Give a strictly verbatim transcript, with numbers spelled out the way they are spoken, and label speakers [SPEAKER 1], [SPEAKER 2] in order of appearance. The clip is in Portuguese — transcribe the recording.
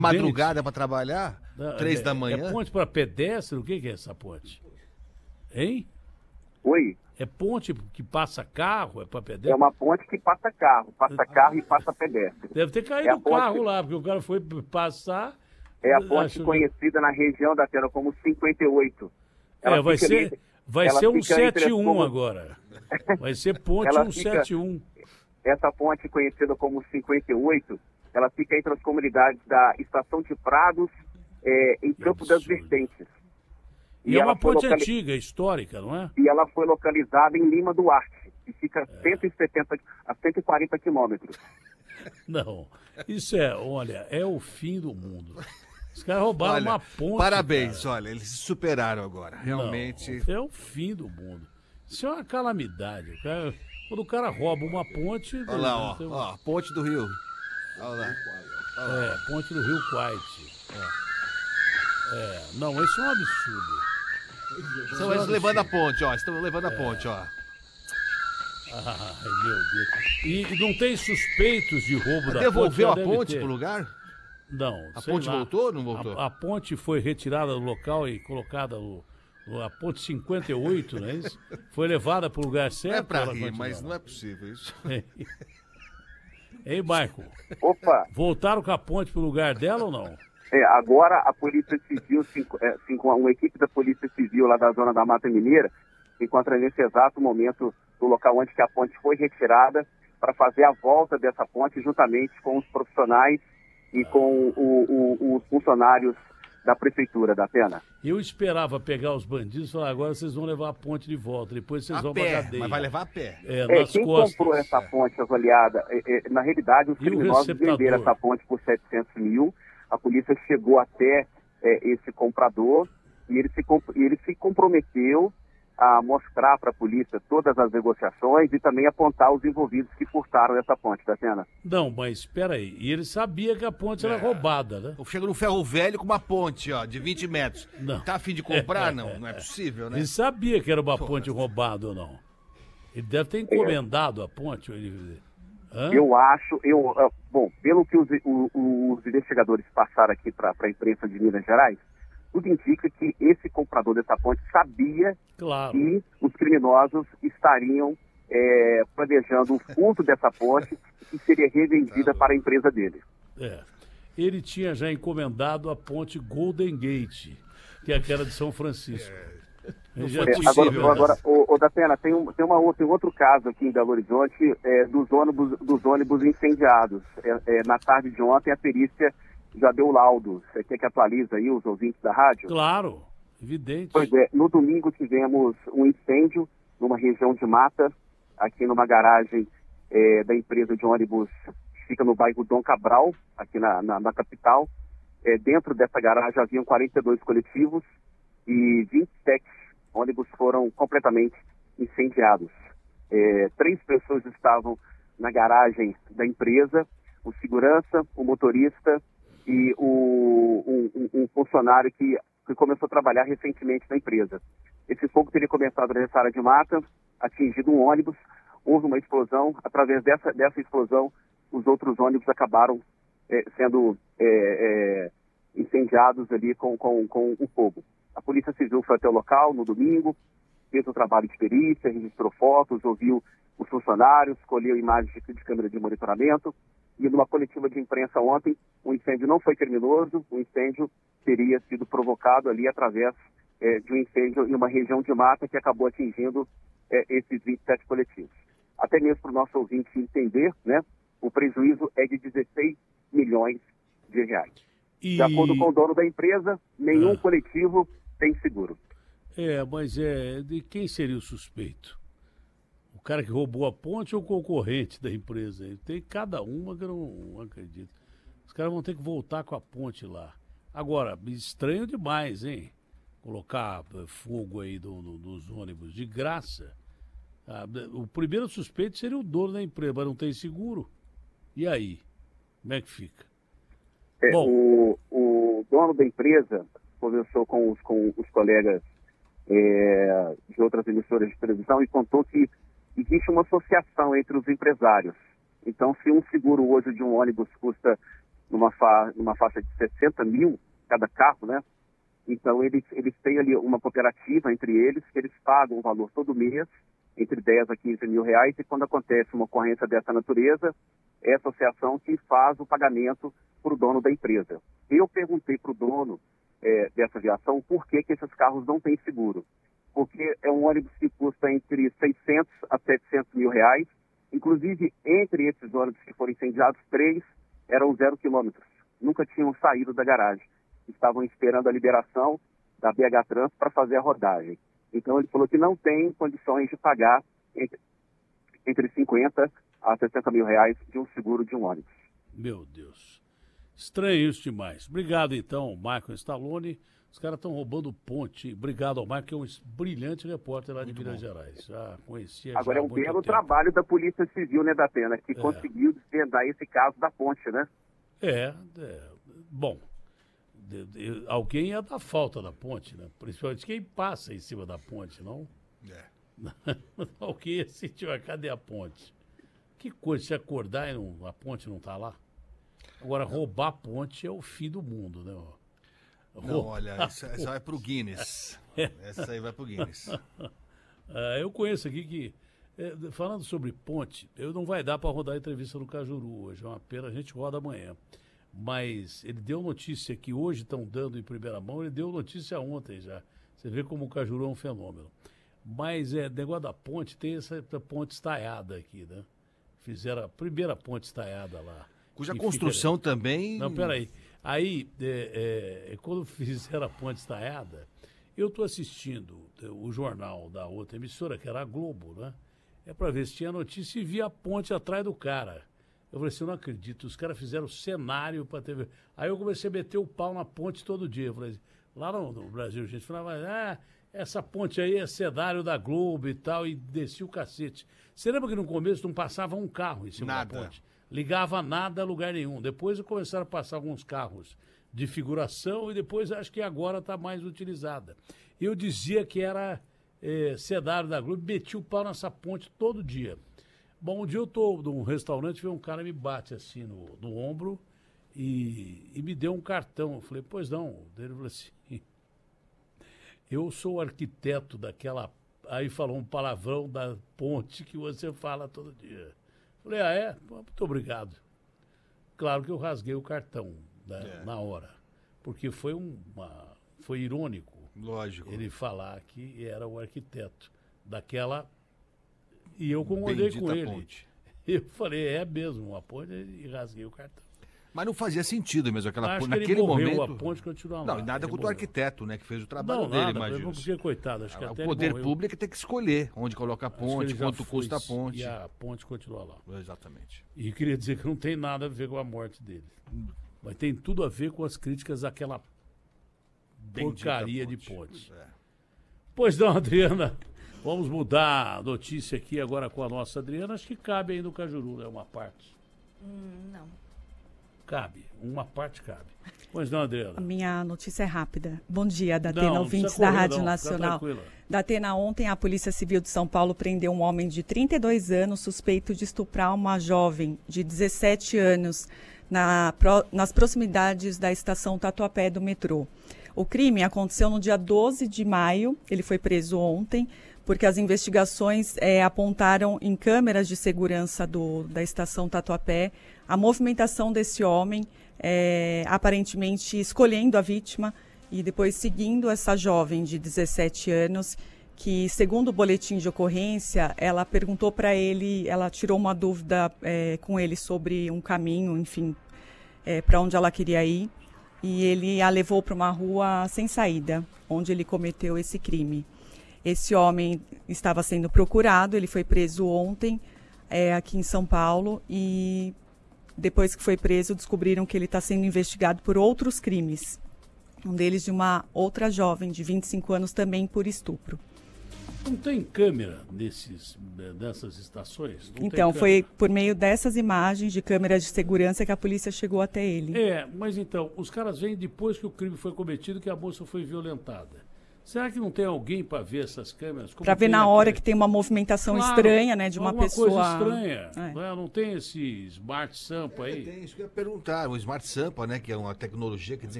[SPEAKER 1] Madrugada para trabalhar?
[SPEAKER 2] Não,
[SPEAKER 1] Três
[SPEAKER 2] é,
[SPEAKER 1] da manhã?
[SPEAKER 2] É ponte para pedestre? O que, que é essa ponte? Hein?
[SPEAKER 3] Oi?
[SPEAKER 2] É ponte que passa carro? É para pedestre?
[SPEAKER 3] É uma ponte que passa carro, passa carro e passa pedestre.
[SPEAKER 2] Deve ter caído
[SPEAKER 3] É a
[SPEAKER 2] o carro
[SPEAKER 3] ponte-
[SPEAKER 2] lá, porque o cara foi passar...
[SPEAKER 3] É a ponte
[SPEAKER 2] Acho-
[SPEAKER 3] conhecida na região da Terra como cinquenta e oito.
[SPEAKER 2] É, vai
[SPEAKER 3] fica
[SPEAKER 2] ser,
[SPEAKER 3] ali-
[SPEAKER 2] vai
[SPEAKER 3] ela
[SPEAKER 2] ser um
[SPEAKER 3] fica entre
[SPEAKER 2] sete
[SPEAKER 3] as
[SPEAKER 2] um
[SPEAKER 3] como-
[SPEAKER 2] agora. Vai ser ponte
[SPEAKER 3] Ela
[SPEAKER 2] um
[SPEAKER 3] fica-
[SPEAKER 2] sete um.
[SPEAKER 3] Essa ponte conhecida como cinquenta e oito, ela fica entre as comunidades da Estação de Prados, é, em Campo das
[SPEAKER 2] absurdo.
[SPEAKER 3] Vertentes.
[SPEAKER 2] E, é
[SPEAKER 3] ela
[SPEAKER 2] uma
[SPEAKER 3] foi
[SPEAKER 2] ponte
[SPEAKER 3] locali-
[SPEAKER 2] antiga, histórica, não é?
[SPEAKER 3] E ela foi localizada em Lima Duarte, que fica a cento e setenta a cento e quarenta quilômetros.
[SPEAKER 2] Não. Isso é, olha, é o fim do mundo. Os caras roubaram
[SPEAKER 1] Olha,
[SPEAKER 2] uma ponte.
[SPEAKER 1] parabéns,
[SPEAKER 2] cara.
[SPEAKER 1] olha, eles se superaram agora. Realmente.
[SPEAKER 2] Não, é o fim do mundo. Isso é uma calamidade. O cara- quando o cara rouba uma ponte.
[SPEAKER 1] Olha lá, ó,
[SPEAKER 2] tem-
[SPEAKER 1] ó, Ponte do Rio. Olha lá.
[SPEAKER 2] É, ponte do Rio Quite. É. É, não, isso é um absurdo.
[SPEAKER 1] Estão eles levando a ponte, ó. Estão levando a ponte, ó.
[SPEAKER 2] Ai, meu Deus. E, e não tem suspeitos de roubo da
[SPEAKER 1] Devolveu a
[SPEAKER 2] ponte? Já deve
[SPEAKER 1] ponte
[SPEAKER 2] ter.
[SPEAKER 1] pro lugar?
[SPEAKER 2] Não.
[SPEAKER 1] A
[SPEAKER 2] sei
[SPEAKER 1] ponte
[SPEAKER 2] lá.
[SPEAKER 1] voltou ou não voltou?
[SPEAKER 2] A, a ponte foi retirada do local e colocada no. no- A ponte cinquenta e oito, não é isso? Foi levada para o lugar certo.
[SPEAKER 1] Não é pra
[SPEAKER 2] ela
[SPEAKER 1] rir,
[SPEAKER 2] continua?
[SPEAKER 1] mas não é possível isso.
[SPEAKER 2] Ei, Michael,
[SPEAKER 3] Opa,
[SPEAKER 2] voltaram com a ponte pro lugar dela ou não?
[SPEAKER 3] é, agora a Polícia Civil, cinco, é, cinco, uma equipe da Polícia Civil lá da zona da Mata Mineira, se encontra nesse exato momento no local onde que a ponte foi retirada para fazer a volta dessa ponte juntamente com os profissionais e com o- o- os funcionários da Prefeitura da Pena.
[SPEAKER 2] Eu esperava pegar os bandidos e falar, agora vocês vão levar a ponte de volta, depois vocês
[SPEAKER 1] A
[SPEAKER 2] vão pra
[SPEAKER 1] pé,
[SPEAKER 2] cadeia.
[SPEAKER 1] mas vai levar a pé.
[SPEAKER 2] É,
[SPEAKER 3] É,
[SPEAKER 2] nas
[SPEAKER 3] quem
[SPEAKER 2] costas.
[SPEAKER 3] comprou essa ponte avaliada, é, é, na realidade, os
[SPEAKER 2] E o
[SPEAKER 3] criminosos
[SPEAKER 2] receptador?
[SPEAKER 3] venderam essa ponte por setecentos mil, a polícia chegou até é, esse comprador e ele se, comp- e ele se comprometeu a mostrar para a polícia todas as negociações e também apontar os envolvidos que furtaram essa ponte, tá vendo?
[SPEAKER 2] Não, mas espera aí. E ele sabia que a ponte era roubada, né?
[SPEAKER 1] Eu chego no ferro velho com uma ponte, ó, de vinte metros.
[SPEAKER 2] Não.
[SPEAKER 1] Tá a fim de comprar? Não, não é possível, né?
[SPEAKER 2] Ele sabia que era uma ponte roubada ou não. Ele deve ter encomendado a ponte. ou Ele... Hã?
[SPEAKER 3] Eu acho, eu, ah, bom, pelo que os, o- os investigadores passaram aqui para a imprensa de Minas Gerais, tudo indica que esse comprador dessa ponte sabia
[SPEAKER 2] Claro.
[SPEAKER 3] que os criminosos estariam é, planejando o furto dessa ponte que seria revendida para a empresa dele.
[SPEAKER 2] É. Ele tinha já encomendado a ponte Golden Gate, que é aquela de São Francisco. Ele já
[SPEAKER 1] foi
[SPEAKER 3] É,
[SPEAKER 2] tinha
[SPEAKER 3] agora,
[SPEAKER 1] possível,
[SPEAKER 2] encomendado.
[SPEAKER 3] agora ô, ô, Datena, tem, um, tem, uma outra, tem outro caso aqui em Belo Horizonte é, dos, ônibus, dos ônibus incendiados. É, é, na tarde de ontem, a perícia já deu laudo. Você quer que atualize aí os ouvintes da rádio?
[SPEAKER 2] Claro, evidente.
[SPEAKER 3] Pois é, no domingo tivemos um incêndio numa região de mata, aqui numa garagem é, da empresa de ônibus que fica no bairro Dom Cabral, aqui na, na, na capital. É, dentro dessa garagem haviam quarenta e dois coletivos e vinte e sete ônibus foram completamente incendiados. É, três pessoas estavam na garagem da empresa, o segurança, o motorista e o, um, um- um funcionário que, que começou a trabalhar recentemente na empresa. Esse fogo teria começado nessa área de mata, atingido um ônibus, houve uma explosão, através dessa, dessa explosão, os outros ônibus acabaram eh, sendo eh, eh, incendiados ali com, com, com o fogo. A Polícia Civil foi até o local no domingo, fez o trabalho de perícia, registrou fotos, ouviu os funcionários, colheu imagens de, de câmera de monitoramento. E numa coletiva de imprensa ontem, o incêndio não foi criminoso, o incêndio teria sido provocado ali através eh, de um incêndio em uma região de mata que acabou atingindo eh, esses vinte e sete coletivos. Até mesmo para o nosso ouvinte entender, né, o prejuízo é de dezesseis milhões de reais.
[SPEAKER 2] E...
[SPEAKER 3] De acordo com o dono da empresa, nenhum
[SPEAKER 2] Ah.
[SPEAKER 3] coletivo tem seguro.
[SPEAKER 2] É, mas é, de quem seria o suspeito? O cara que roubou a ponte ou o concorrente da empresa? Tem cada uma que eu não acredito. Os caras vão ter que voltar com a ponte lá. Agora, estranho demais, hein? Colocar eh, fogo aí do, do- dos ônibus de graça. Ah, o primeiro suspeito seria o dono da empresa, mas não tem seguro. E aí? Como é que fica?
[SPEAKER 3] É,
[SPEAKER 2] Bom.
[SPEAKER 3] o, o dono da empresa conversou com os, com os colegas é, de outras emissoras de televisão e contou que existe uma associação entre os empresários. Então, se um seguro hoje de um ônibus custa numa, fa numa faixa de sessenta mil cada carro, né? Então, eles, eles têm ali uma cooperativa entre eles, que eles pagam um valor todo mês, entre dez a quinze mil reais, e quando acontece uma ocorrência dessa natureza, é a associação que faz o pagamento para o dono da empresa. Eu perguntei para o dono é, dessa aviação por que, que esses carros não têm seguro. Porque é um ônibus que custa entre seiscentos a setecentos mil reais. Inclusive, entre esses ônibus que foram incendiados, três eram zero quilômetros. Nunca tinham saído da garagem. Estavam esperando a liberação da B H Trans para fazer a rodagem. Então, ele falou que não tem condições de pagar entre, entre cinquenta a sessenta mil reais de um seguro de um ônibus.
[SPEAKER 2] Meu Deus. Estranho isso demais. Obrigado, então, Michael Stallone. Os caras estão roubando ponte. Obrigado ao Michael, que é um brilhante repórter lá de Muito Minas bom. Gerais. Já conhecia.
[SPEAKER 3] Agora
[SPEAKER 2] já
[SPEAKER 3] é um belo trabalho da Polícia Civil, né, Datena, que é. conseguiu desvendar esse caso da ponte, né?
[SPEAKER 2] É, é bom. De, de, alguém ia dar falta da ponte, né? Principalmente quem passa em cima da ponte, não? É. Alguém ia sentir, cadê a ponte? Que coisa, se acordar e não, a ponte não tá lá? Agora, roubar a ponte é o fim do mundo, né?
[SPEAKER 1] Não, olha, essa, essa vai pro Guinness. Essa aí vai pro Guinness.
[SPEAKER 2] ah, eu conheço aqui que, é, falando sobre ponte, eu não vai dar para rodar a entrevista no Cajuru hoje, é uma pena, a gente roda amanhã. Mas ele deu notícia que hoje estão dando em primeira mão, ele deu notícia ontem já. Você vê como o Cajuru é um fenômeno. Mas é negócio da ponte, tem essa ponte estaiada aqui, né? Fizeram a primeira ponte estaiada lá.
[SPEAKER 1] Cuja construção fica... também...
[SPEAKER 2] Não, peraí. Aí, é, é, quando fizeram a ponte estaiada, eu estou assistindo o jornal da outra emissora, que era a Globo, né? É para ver se tinha notícia e vi a ponte atrás do cara. Eu falei assim, eu não acredito, os caras fizeram cenário para T V. Aí eu comecei a meter o pau na ponte todo dia. Eu falei, lá no, no Brasil, a gente falava, ah, essa ponte aí é cenário da Globo e tal, e descia o cacete. Você lembra que no começo não passava um carro em cima
[SPEAKER 1] Nada.
[SPEAKER 2] da ponte? Ligava nada a lugar nenhum. Depois começaram a passar alguns carros de figuração e depois acho que agora está mais utilizada. Eu dizia que era é, cenário da Globo, metia o pau nessa ponte todo dia. Bom, um dia eu estou num restaurante, veio um cara me bate assim no, no ombro e, e me deu um cartão. Eu falei, pois não. Ele falou assim, eu sou o arquiteto daquela... Aí falou um palavrão da ponte que você fala todo dia. Falei, ah, é? Muito obrigado. Claro que eu rasguei o cartão, né, é. na hora. Porque foi, uma, foi irônico.
[SPEAKER 1] Lógico.
[SPEAKER 2] Ele falar que era o arquiteto daquela... E eu concordei
[SPEAKER 1] Bendita
[SPEAKER 2] com ele.
[SPEAKER 1] Ponte.
[SPEAKER 2] Eu falei, é mesmo, uma ponte, e rasguei o cartão.
[SPEAKER 1] Mas não fazia sentido mesmo aquela
[SPEAKER 2] ponte.
[SPEAKER 1] Naquele
[SPEAKER 2] ele morreu,
[SPEAKER 1] momento.
[SPEAKER 2] A ponte continua lá.
[SPEAKER 1] Não, e nada contra o arquiteto, né, que fez o trabalho
[SPEAKER 2] não,
[SPEAKER 1] dele,
[SPEAKER 2] nada,
[SPEAKER 1] imagina.
[SPEAKER 2] Porque, coitado, acho que
[SPEAKER 1] o
[SPEAKER 2] até
[SPEAKER 1] poder público tem que escolher onde coloca a ponte, quanto custa a ponte.
[SPEAKER 2] E a ponte continua lá.
[SPEAKER 1] Exatamente.
[SPEAKER 2] E queria dizer que não tem nada a ver com a morte dele. Mas tem tudo a ver com as críticas àquela Bendita porcaria ponte. de ponte. É. Pois não, Adriana. Vamos mudar a notícia aqui agora com a nossa Adriana. Acho que cabe aí no Cajuru, né? Uma parte.
[SPEAKER 4] Hum, não.
[SPEAKER 2] Cabe. Uma parte cabe. Pois não, Adriana.
[SPEAKER 4] A minha notícia é rápida. Bom dia, Datena, ouvintes da Rádio
[SPEAKER 2] não,
[SPEAKER 4] Nacional. Datena, ontem a Polícia Civil de São Paulo prendeu um homem de trinta e dois anos suspeito de estuprar uma jovem de dezessete anos na, pro, nas proximidades da estação Tatuapé do metrô. O crime aconteceu no dia doze de maio. Ele foi preso ontem, porque as investigações é, apontaram em câmeras de segurança do, da estação Tatuapé a movimentação desse homem, é, aparentemente escolhendo a vítima e depois seguindo essa jovem de dezessete anos, que, segundo o boletim de ocorrência, ela perguntou para ele, ela tirou uma dúvida é, com ele sobre um caminho, enfim, é, para onde ela queria ir, e ele a levou para uma rua sem saída, onde ele cometeu esse crime. Esse homem estava sendo procurado, ele foi preso ontem é, aqui em São Paulo e depois que foi preso descobriram que ele está sendo investigado por outros crimes. Um deles de uma outra jovem de vinte e cinco anos também por estupro.
[SPEAKER 2] Não tem câmera nesses, nessas estações? Não
[SPEAKER 4] então, foi por meio dessas imagens de câmeras de segurança que a polícia chegou até ele.
[SPEAKER 2] É, mas então, os caras vêm depois que o crime foi cometido, que a moça foi violentada. Será que não tem alguém para ver essas câmeras?
[SPEAKER 4] Para ver na hora que tem uma movimentação claro, estranha, né, de uma pessoa.
[SPEAKER 2] Coisa estranha. É. Não, é? Não tem esse Smart Sampa aí?
[SPEAKER 1] É, tem isso que eu ia perguntar. O Smart Sampa, né, que é uma tecnologia que